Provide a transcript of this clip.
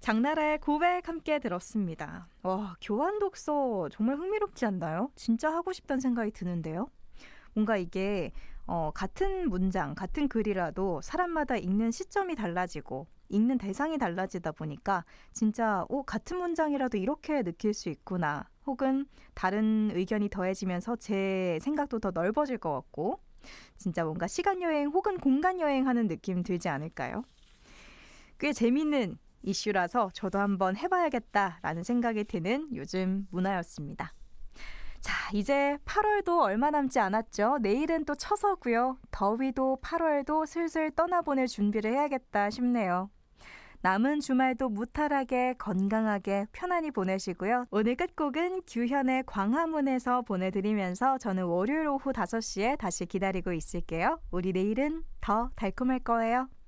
장나라의 고백 함께 들었습니다. 와, 교환 독서 정말 흥미롭지 않나요? 진짜 하고 싶다는 생각이 드는데요. 뭔가 이게 같은 문장, 같은 글이라도 사람마다 읽는 시점이 달라지고 읽는 대상이 달라지다 보니까 진짜 같은 문장이라도 이렇게 느낄 수 있구나. 혹은 다른 의견이 더해지면서 제 생각도 더 넓어질 것 같고 진짜 뭔가 시간여행 혹은 공간여행하는 느낌 들지 않을까요? 꽤 재미있는 이슈라서 저도 한번 해봐야겠다라는 생각이 드는 요즘 문화였습니다. 자, 이제 8월도 얼마 남지 않았죠. 내일은 또 처서고요. 더위도 8월도 슬슬 떠나보낼 준비를 해야겠다 싶네요. 남은 주말도 무탈하게 건강하게 편안히 보내시고요. 오늘 끝곡은 규현의 광화문에서 보내드리면서 저는 월요일 오후 5시에 다시 기다리고 있을게요. 우리 내일은 더 달콤할 거예요.